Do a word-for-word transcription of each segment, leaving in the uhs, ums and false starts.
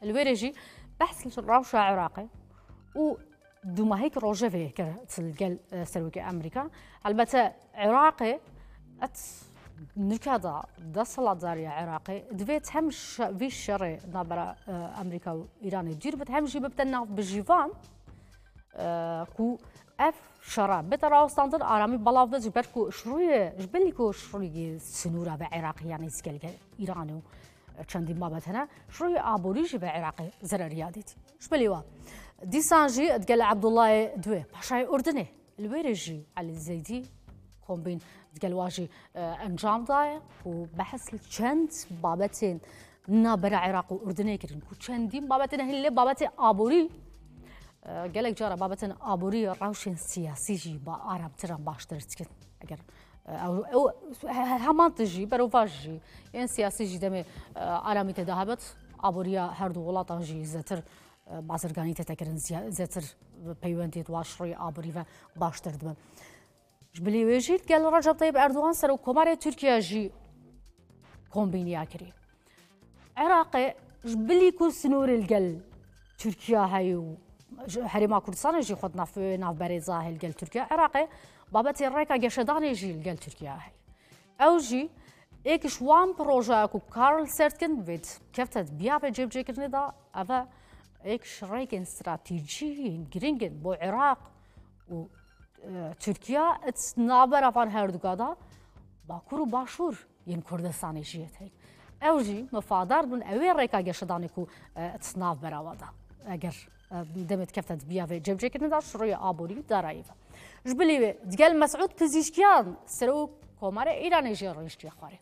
الويرجي بحث الروشة عراقي و دوما هيك روجافي كتلقى سروكي أمريكا البته عراقي أت نكادا دا صلاة داريا عراقي دفيت همش في الشري نابرا أمريكا وإيران دير بت همشي ببتنا بالجيفان كو اف شراب بترا استاندر آرامی بالاف داد جبر کو شروع جبلی کو شروعی سنورا به عراق يعني سكال إيرانو چندی ما بتنا شروع آبوریش به عراق زرریادیت جبلی وا دیسانجی ادقال عبد الله دوي باشای أردنه الويرجي على الزيدي كومبين ادقال واجي انجام داي وبحث چند بابتين نابر عراق وأردنه كرين كو چندی بابتين هلی بابت آبوری قالك جارة بابتن آبوری روشن سیاسی جی با عرب تران باشتر تكن اگر او همان تجي بروفاج جي يعني سياسي جي دم عربي تدهبت آبوريا هر دو ولاتا جي زتر بازرگانی تتكرن زتر بيوندي دواشري آبوری و باشتر دم جبلي ويجيت قال رجب طيب أردوغان سر وكماري تركيا جي كومبينيا كري عراقي جبلي كل سنور القل تركيا هاي حريما كردستان يجي خدنا في ناف بريزا هي الجل تركيا عراقي بابتي الريكا جشدان يجي الجل تركيا هاي أو جي إيك شوان بروجا كو كارل سيرتكن فيد كفتت بيا بجيب جيكر ندا أفا إيك شريكن استراتيجي جرينجن بو عراق و تركيا اتنابر أفان هردوغادا باكورو باشور ين كردستان يجي هاي أو جي مفادار من أوي الريكا جشدان كو اتناف براوادا أجر دمت كفتت بيا في جيب جيكر ندا شروع آبوری دارایفه جبلی دیگل مسعود پزشکیان سرو کماره ایرانی جرایشتی خاره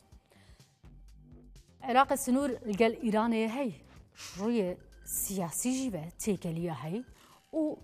عراق سنور الجل ایرانی هی شروع سیاسی جیبه تیکلیه هی و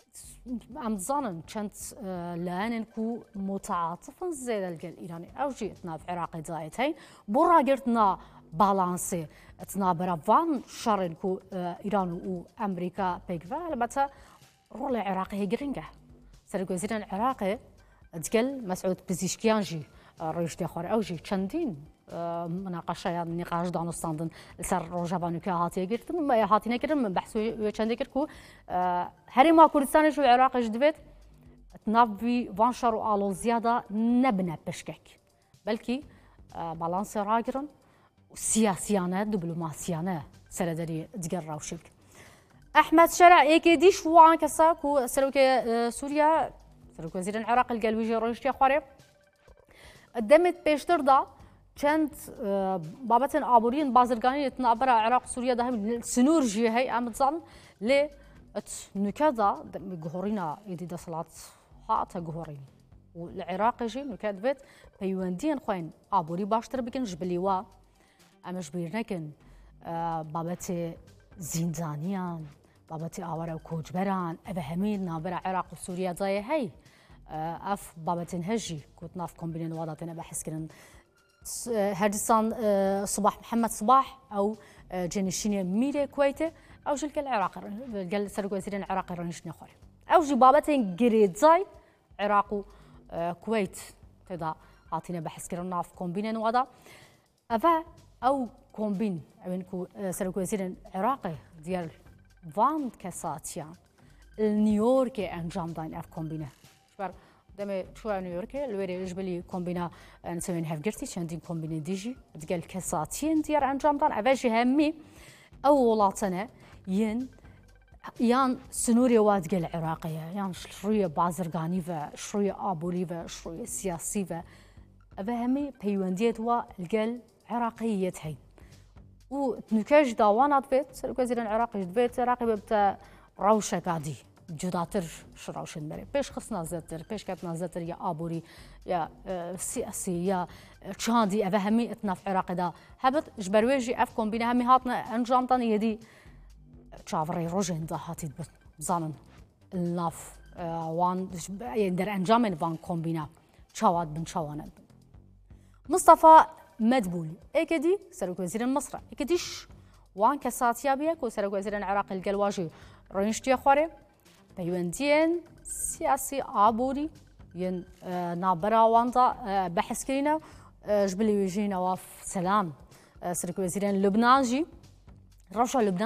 امزانن چند لانن کو متعاطفن زید الجل ایرانی او جیتنا في عراق دایت هی برا گرتنا بالانسي تنابرا فان شارن كو إيران و أمريكا بيكفا البته رول عراقي جرينجا سرق وزير العراقي تقل مسعود بزيشكيان جي رئيس دخار أو جي چندين مناقشة يعني نقاش دانستاندن سر روجابانو كه هاتي جرت ما هاتي نكرم من بحث وچندي كركو هري ما كردستان جو العراق جدبت تنابي فان شارو آلو زيادة نبنا بشكك بلكي بالانس راجرن سياسيانه دبلوماسيانه سردري دقر راوشك احمد شرع ايكي شوان كسا كو سروك سوريا سروك وزير العراق القلويجي رويشتي خواري قدمت بيشتر دا چند بابتن آبورين بازرگاني يتنابرا عراق سوريا داهم سنور جي هي امتزان لي نكادا جهورينا يدي دا صلاة هاتا جهورين والعراق جي نكاد بيت بيوندين خوين آبوري باشتر بكن جبليوا امش بيرنكن بابتي زندانيان بابتي آوارا وكوجبران أبا همين نابرا عراق وسوريا زي هاي اف بابتين هجي كنت ناف كومبينين وضعتين أبا حسكرن هردستان صباح محمد صباح أو جنشيني ميري كويتي أو جل العراق قال سرق وزيرين العراق رنشني خوري أو جي بابتين جريد زي عراق وكويت تدا عاطينا بحسكرن ناف كومبينين وضع أفا أو كومبين أبنكو سرق وزير العراقي ديال فان كساتيان نيويورك أنجام داين أف كومبينة شبار دم شو نيويورك الوري جبلي كومبينة نسوين هفجرتي شندين كومبينة ديجي ديال كساتيان ديال أنجام داين أفاجي همي أولاتنا ين يان سنوري واد قال العراقية يان شروية بازرقاني فا شروية آبوري فا شروية سياسي فا أفهمي بيونديت وا القل عراقية هي ونكاج داوانات بيت سرق وزير العراقي بيت عراقي ببتا روشة قادي جداتر شراوشن بري بيش خصنا زتر بيش كاتنا زتر يا آبوري يا سياسي يا شاندي أفهمي اتناف عراقي دا هبت جبرويجي أف كومبينة همي هاتنا أنجام تاني يدي شافري روجين دا هاتي بزانن الناف وان يندر أنجامن وان كومبينة شواد بن شواند مصطفى مدبولي اكدي سرق وزير مصر اكديش وان كساتيا بيك وسرق وزير العراق القلواجي رينشتي خواري بيوندين سياسي عبوري ين نابرا وانتا بحث كرينا جبلي ويجينا واف سلام سرق وزير لبنان جي رشا لبنان